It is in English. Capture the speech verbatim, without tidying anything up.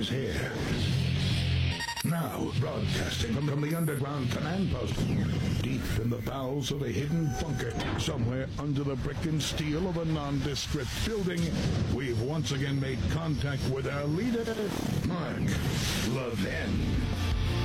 He's here. Now, broadcasting from, from the underground command post, deep in the bowels of a hidden bunker, somewhere under the brick and steel of a nondescript building, we've once again made contact with our leader, Mark Levin.